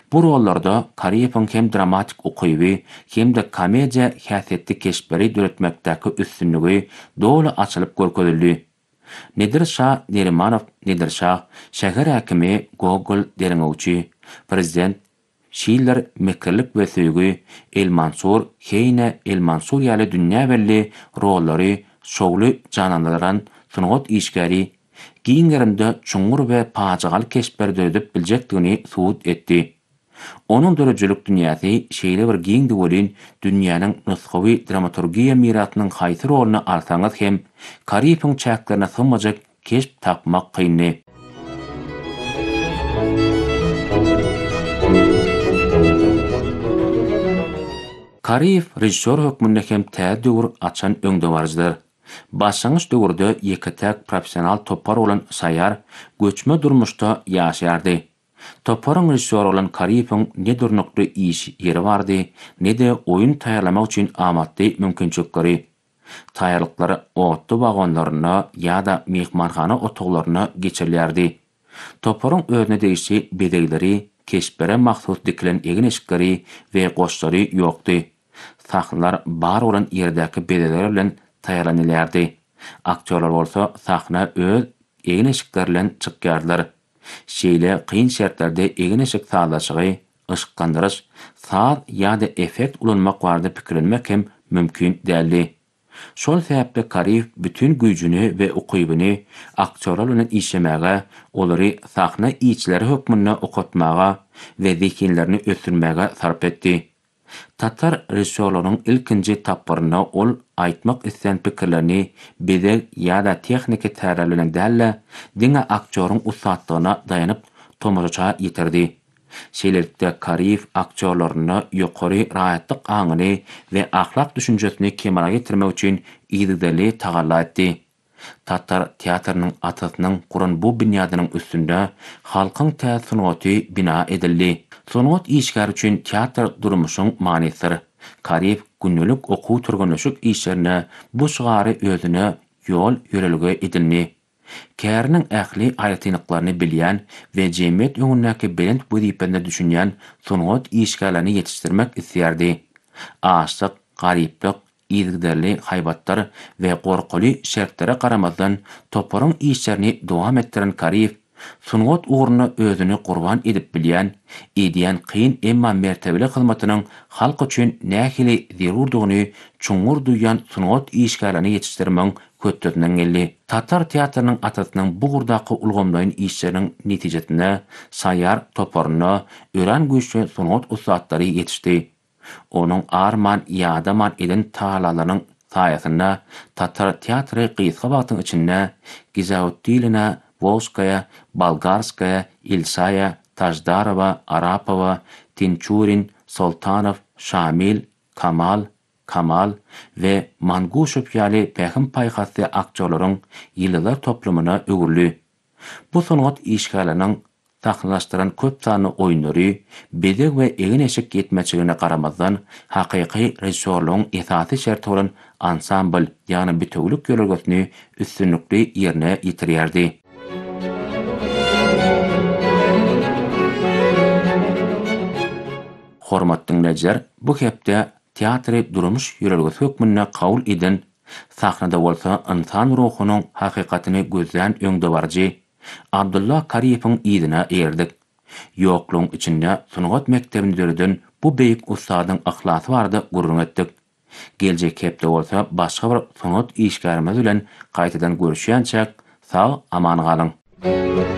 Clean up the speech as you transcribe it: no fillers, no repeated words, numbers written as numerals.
Bu rollarda Kariyev'in hem dramatik okuýby, hem de komediya häsiýetli keşberi döretmekdäki üstünlügi doly açylyp görkezildi. Nedir Şah, şäher häkimi Gogol Derengowçy, prezident Schiller Mekerlik we söýgü, El-Mansur, Heyne El-Mansur ýaly dünýä belli rollary şowly jananlaran sunugat işgäri, giňlerinde çuňur we pajagal keşber döredip biljekdigini subut etdi. Onun dörejülük dünýäsi şeýle bir giňdi bolyn dünýäniň nusgawy dramaturgiýa miratynyň haýsy roluny alsaňyz hem Kariýewiň çäklerine sığmajak keşp tapmak kynny. Kariýew rejissor hökmünde hem tädür açan öňdewarjydyr. Başlangyç döwürde ýeketäk professional topar bolan Sayar göçme durmuşda ýaşardy. Toparyň rejissor bolan Kariýewiň ne durnukly iş ýeri bardy, ne de oýun taýýarlamak üçin amatly mümkinçilikleri. Taýýarlyklary otly wagonlaryna ýa-da mehmanhana otoglaryna geçirilýärdi. Toparyň özüne degişi bedegleri, keşbere mahsus dikilen egin eşikleri we goşlary ýokdy. Sahnalar bar bolan ýerdäki bedegler bilen taýýarlanýardy. Aktyorlar bolsa sahna öz egin eşikleri bilen çykýardylar. Şeýle kyn şertlerde egin eşik sağlaşygy, ışıklandyryş, saat ýa-da effekt ulanmak barada pikirlenmek hem mümkin däldi. Şol sebäple Kariýew bütün güýjüni we ukybyny aktyorlar bilen işlemäge, olary sahna içleri hökmünde okutmaga we zekinlerini ösürmäge sarp etdi. Tatar rejissorlarynyň ilkinji tapparyna ol aýtmak isleýän pikirlerini bedeg ýa-da texniki tärer bilen dälle, diňe aktioryň usatlygyna daýanyp tomoşaça ýetirdi. Şeýlelikde Kariýew aktyorlaryna ýokary rahatlyk aňyny we ahlak düşünjesini kemara getirmek üçin ýygdyrly tagalla etdi. Tatar teatrnyň atasynyň kuran bu binýadynyň üstünde halkyň täsirnaty bina edildi. Sunugat işgär üçin teatr durmuşyň manysyr. Kariýew günnelik okuw turganlaşyk işlerine bu şygary özüne ýol ýörelige edildi. Käriniň ähli aýatynlyklaryny bilýän we jemgyýet öňündäki belent wezipende düşünýän sunugat işgärlerini ýetişdirmek isleýärdi. Aşyk, garyplyk, ýygdyrly haýbatlar we gorkuly şertlere garamazdan toparyň işlerini dowam etdiren Kariýew sunugat uğruna özüni qurban edip bilýän, edýän kyn emma mertebeli hyzmatynyň halk üçin nähili zerurdygyny çuňur duýan sunugat işgärlerini ýetişdirmek kötünden geldi. Tatar teatrnyň atasynyň bu gurdaky ulgamlaýan işleriniň netijesinde Sayar toparyna ören güýçlü sunugat usatlary ýetişdi. Onuň arman ýa-da eden taýlalarynyň saýasynda Tatar teatry gysga wagtyň içinde Gizawutdilina, Volskaya, Bolgarskaya, Ilsaya, Tajdarowa, Arapowa, Tinçurin, Soltanov, Şamil, Kamal we Mangushev ýaly pähim paýhasy aktyorlaryň ýyllar toplumyna ögürli. Bu sunugat işgärleriniň taxlaşdyran köp sany oýunlary, bedeg we egin eşik ýetmeçigine garamazdan hakyky rejissorlugyň esasy şerti bolan ansambl ýagny bütewlik ýöregesini üstünlikli ýerine ýetirýärdi. Hormatly dinleyijiler, bu hepde teatry durmuş ýöreges hökmüne kabul eden, sahnada bolsa insan ruhunyň hakykatyny gözlän öňdewarjy Abdullah Kariýewiň ýygyna erdik. Ýoklugyň içinde sunugat mektebini döreden bu beýik ustadyň ahlasy bardy gurrun etdik. Geljek hepde bolsa başga bir sunugat işgärimiz bilen gaýtadan görüşýänçek sag aman galyň.